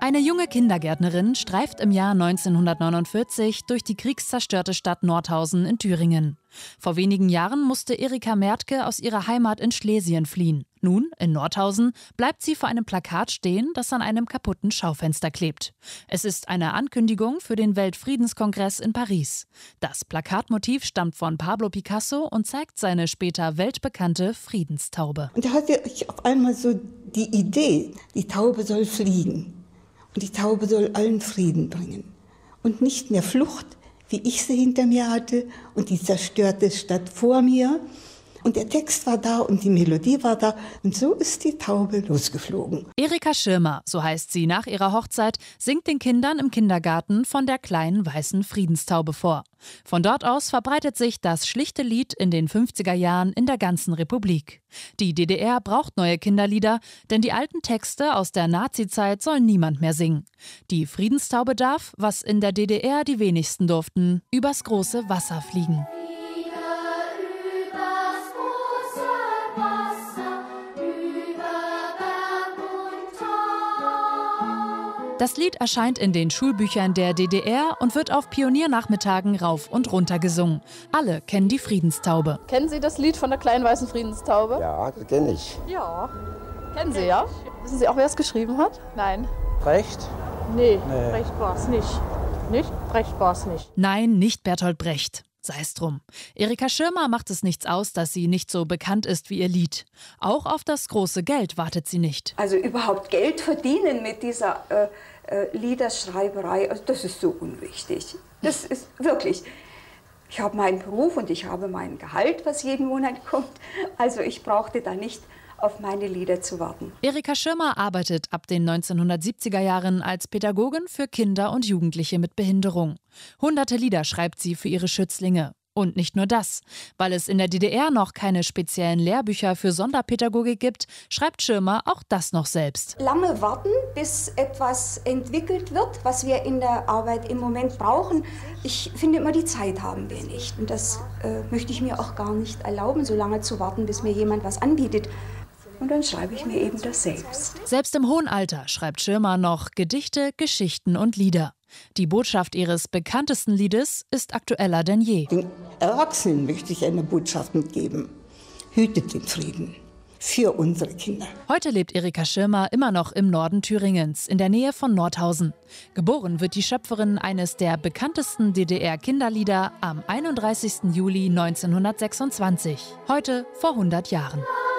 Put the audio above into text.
Eine junge Kindergärtnerin streift im Jahr 1949 durch die kriegszerstörte Stadt Nordhausen in Thüringen. Vor wenigen Jahren musste Erika Mertke aus ihrer Heimat in Schlesien fliehen. Nun, in Nordhausen, bleibt sie vor einem Plakat stehen, das an einem kaputten Schaufenster klebt. Es ist eine Ankündigung für den Weltfriedenskongress in Paris. Das Plakatmotiv stammt von Pablo Picasso und zeigt seine später weltbekannte Friedenstaube. Und da hatte ich auf einmal so die Idee, die Taube soll fliegen. Und die Taube soll allen Frieden bringen. Und nicht mehr Flucht, wie ich sie hinter mir hatte und die zerstörte Stadt vor mir. Und der Text war da und die Melodie war da. Und so ist die Taube losgeflogen. Erika Schirmer, so heißt sie nach ihrer Hochzeit, singt den Kindern im Kindergarten von der kleinen weißen Friedenstaube vor. Von dort aus verbreitet sich das schlichte Lied in den 50er Jahren in der ganzen Republik. Die DDR braucht neue Kinderlieder, denn die alten Texte aus der Nazizeit soll niemand mehr singen. Die Friedenstaube darf, was in der DDR die wenigsten durften, übers große Wasser fliegen. Das Lied erscheint in den Schulbüchern der DDR und wird auf Pioniernachmittagen rauf und runter gesungen. Alle kennen die Friedenstaube. Kennen Sie das Lied von der kleinen weißen Friedenstaube? Ja, das kenne ich. Ja. Kennen Sie, ja? Wissen Sie auch, wer es geschrieben hat? Nein. Brecht? Nee. Brecht war es nicht. Nicht? Brecht war es nicht. Nein, nicht Bertolt Brecht. Sei es drum. Erika Schirmer macht es nichts aus, dass sie nicht so bekannt ist wie ihr Lied. Auch auf das große Geld wartet sie nicht. Also überhaupt Geld verdienen mit dieser Liederschreiberei, also das ist so unwichtig. Das ist wirklich... Ich habe meinen Beruf und ich habe mein Gehalt, was jeden Monat kommt. Also ich brauchte da nicht auf meine Lieder zu warten. Erika Schirmer arbeitet ab den 1970er Jahren als Pädagogin für Kinder und Jugendliche mit Behinderung. Hunderte Lieder schreibt sie für ihre Schützlinge. Und nicht nur das. Weil es in der DDR noch keine speziellen Lehrbücher für Sonderpädagogik gibt, schreibt Schirmer auch das noch selbst. Lange warten, bis etwas entwickelt wird, was wir in der Arbeit im Moment brauchen. Ich finde immer, die Zeit haben wir nicht. Und das möchte ich mir auch gar nicht erlauben, so lange zu warten, bis mir jemand was anbietet. Und dann schreibe ich mir eben das selbst. Selbst im hohen Alter schreibt Schirmer noch Gedichte, Geschichten und Lieder. Die Botschaft ihres bekanntesten Liedes ist aktueller denn je. Den Erwachsenen möchte ich eine Botschaft mitgeben. Hütet den Frieden. Für unsere Kinder. Heute lebt Erika Schirmer immer noch im Norden Thüringens, in der Nähe von Nordhausen. Geboren wird die Schöpferin eines der bekanntesten DDR-Kinderlieder am 31. Juli 1926. Heute vor 100 Jahren.